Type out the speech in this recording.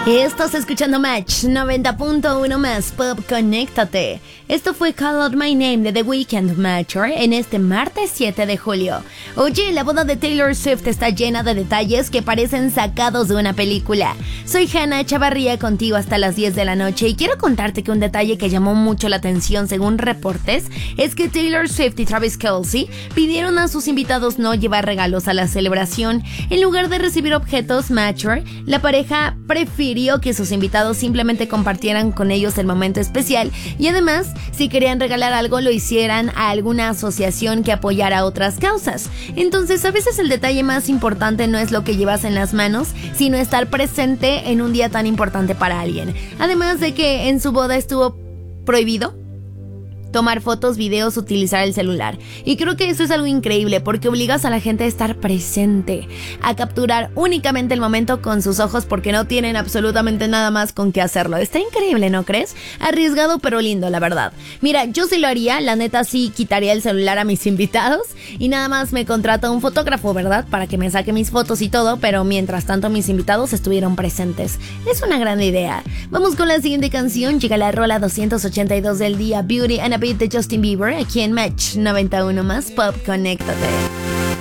Estás escuchando Match 90.1 más Pop, conéctate. Esto fue Call Out My Name de The Weeknd Mature en este martes 7 de julio. Oye, la boda de Taylor Swift está llena de detalles que parecen sacados de una película. Soy Hannah Chavarría contigo hasta las 10 de la noche y quiero contarte que un detalle que llamó mucho la atención según reportes es que Taylor Swift y Travis Kelce pidieron a sus invitados no llevar regalos a la celebración. En lugar de recibir objetos Mature, la pareja prefirió que sus invitados simplemente compartieran con ellos el momento especial y además, si querían regalar algo, lo hicieran a alguna asociación que apoyara otras causas. Entonces, a veces el detalle más importante no es lo que llevas en las manos, sino estar presente en un día tan importante para alguien. Además de que en su boda estuvo prohibido tomar fotos, videos, utilizar el celular. Y creo que eso es algo increíble porque obligas a la gente a estar presente, a capturar únicamente el momento con sus ojos porque no tienen absolutamente nada más con qué hacerlo. Está increíble, ¿no crees? Arriesgado pero lindo, la verdad. Mira, yo sí lo haría, la neta sí quitaría el celular a mis invitados y nada más me contrato a un fotógrafo, ¿verdad? Para que me saque mis fotos y todo, pero mientras tanto mis invitados estuvieron presentes. Es una gran idea. Vamos con la siguiente canción, llega la rola 282 del día, Beauty and a Beat de Justin Bieber, aquí en Match 91 más Pop, conéctate.